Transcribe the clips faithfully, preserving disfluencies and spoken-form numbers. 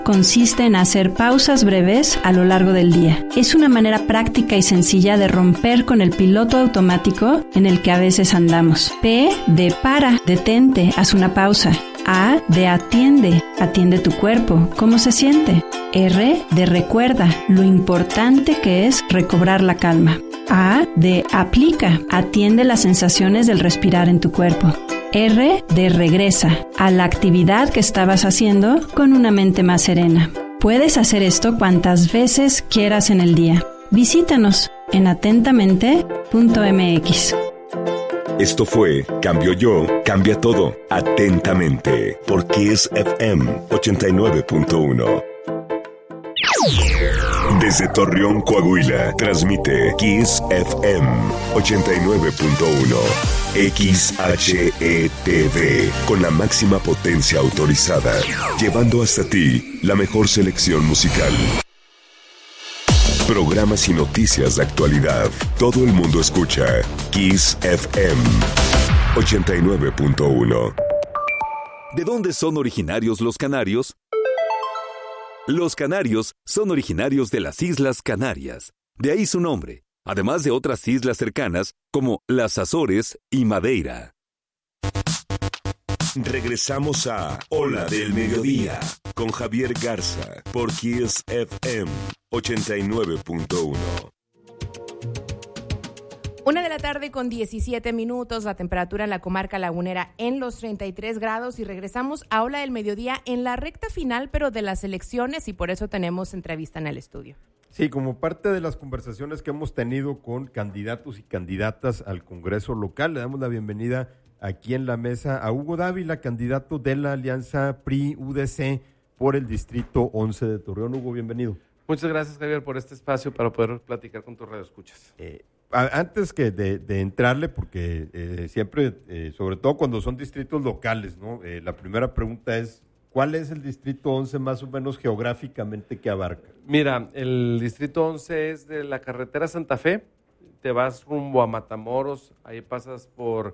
consiste en hacer pausas breves a lo largo del día. Es una manera práctica y sencilla de romper con el piloto automático en el que a veces andamos. P de para, detente, haz una pausa. A de atiende, atiende tu cuerpo, ¿cómo se siente? R de recuerda, lo importante que es recobrar la calma. A de aplica, atiende las sensaciones del respirar en tu cuerpo. R de regresa, a la actividad que estabas haciendo con una mente más serena. Puedes hacer esto cuantas veces quieras en el día. Visítanos en atentamente punto m x. Esto fue Cambio Yo, Cambia Todo, Atentamente, por Kiss F M ochenta y nueve punto uno. Desde Torreón, Coahuila, transmite Kiss F M ochenta y nueve punto uno. X H E T V, con la máxima potencia autorizada, llevando hasta ti la mejor selección musical. Programas y noticias de actualidad. Todo el mundo escucha Kiss F M ochenta y nueve punto uno. ¿De dónde son originarios los canarios? Los canarios son originarios de las Islas Canarias. De ahí su nombre, además de otras islas cercanas como las Azores y Madeira. Regresamos a Ola del Mediodía con Javier Garza por Kiss F M ochenta y nueve punto uno. Una de la tarde con diecisiete minutos, la temperatura en la comarca lagunera en los treinta y tres grados, y regresamos a Ola del Mediodía en la recta final, pero de las elecciones, y por eso tenemos entrevista en el estudio. Sí, como parte de las conversaciones que hemos tenido con candidatos y candidatas al Congreso local, le damos la bienvenida aquí en la mesa a Hugo Dávila, candidato de la alianza P R I-U D C por el Distrito once de Torreón. Hugo, bienvenido. Muchas gracias, Javier, por este espacio para poder platicar con tus radioescuchas. Eh, antes que de, de entrarle, porque eh, siempre, eh, sobre todo cuando son distritos locales, ¿no? Eh, la primera pregunta es, ¿cuál es el Distrito once más o menos geográficamente que abarca? Mira, el Distrito once es de la carretera Santa Fe, te vas rumbo a Matamoros, ahí pasas por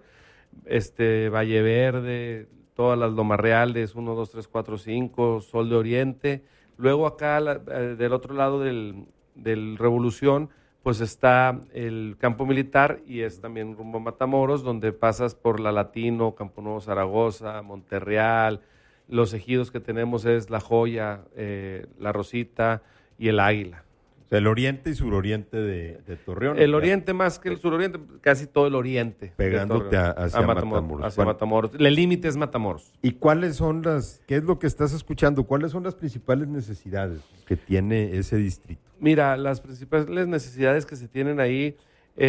este Valle Verde, todas las Lomas Reales, uno, dos, tres, cuatro, cinco, Sol de Oriente. Luego acá, la, eh, del otro lado del, del Revolución, pues está el campo militar y es también rumbo a Matamoros, donde pasas por La Latino, Campo Nuevo Zaragoza, Monterreal. Los ejidos que tenemos es La Joya, eh, La Rosita y el Águila. O sea, el oriente y suroriente de, de Torreón. El oriente más que el suroriente, casi todo el oriente. Pegándote a, hacia a Matamoros. Matamoros. Hacia Matamoros. El límite es Matamoros. ¿Y cuáles son las, qué es lo que estás escuchando? ¿Cuáles son las principales necesidades que tiene ese distrito? Mira, las principales necesidades que se tienen ahí,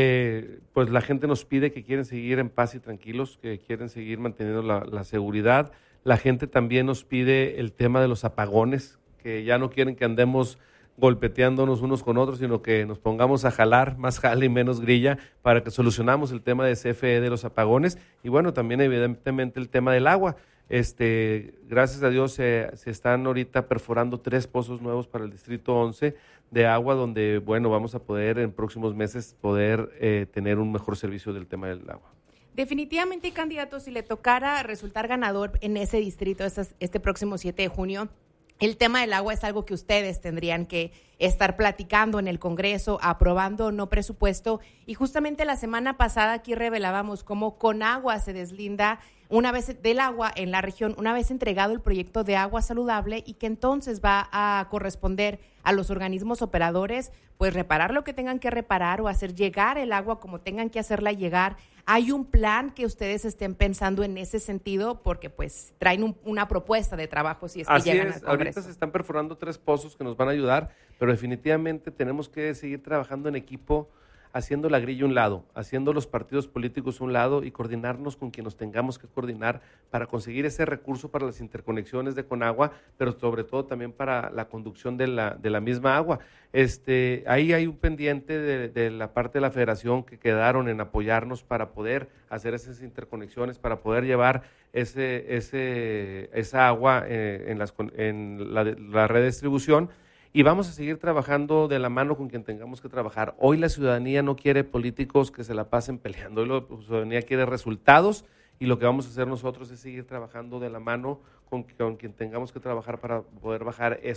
eh, pues la gente nos pide que quieren seguir en paz y tranquilos, que quieren seguir manteniendo la, la seguridad. La gente también nos pide el tema de los apagones, que ya no quieren que andemos golpeteándonos unos con otros, sino que nos pongamos a jalar, más jale y menos grilla, para que solucionamos el tema de C F E de los apagones, y bueno, también evidentemente el tema del agua. Este, gracias a Dios se, se están ahorita perforando tres pozos nuevos para el Distrito once de agua, donde, bueno, vamos a poder en próximos meses poder eh, tener un mejor servicio del tema del agua. Definitivamente, candidato, si le tocara resultar ganador en ese distrito este próximo siete de junio, el tema del agua es algo que ustedes tendrían que estar platicando en el Congreso, aprobando o no presupuesto. Y justamente la semana pasada aquí revelábamos cómo Conagua se deslinda una vez del agua en la región, una vez entregado el proyecto de agua saludable, y que entonces va a corresponder a los organismos operadores pues reparar lo que tengan que reparar o hacer llegar el agua como tengan que hacerla llegar. ¿Hay un plan que ustedes estén pensando en ese sentido? Porque pues traen un, una propuesta de trabajo si es que Así llegan es, al Congreso. ahorita se están perforando tres pozos que nos van a ayudar, pero definitivamente tenemos que seguir trabajando en equipo, haciendo la grilla a un lado, haciendo los partidos políticos a un lado y coordinarnos con quien nos tengamos que coordinar para conseguir ese recurso para las interconexiones de Conagua, pero sobre todo también para la conducción de la, de la misma agua. Este, ahí hay un pendiente de, de la parte de la federación que quedaron en apoyarnos para poder hacer esas interconexiones, para poder llevar ese, ese, esa agua eh, en, las, en la, la redistribución. Y vamos a seguir trabajando de la mano con quien tengamos que trabajar. Hoy la ciudadanía no quiere políticos que se la pasen peleando. Hoy la ciudadanía quiere resultados, y lo que vamos a hacer nosotros es seguir trabajando de la mano con, con quien tengamos que trabajar para poder bajar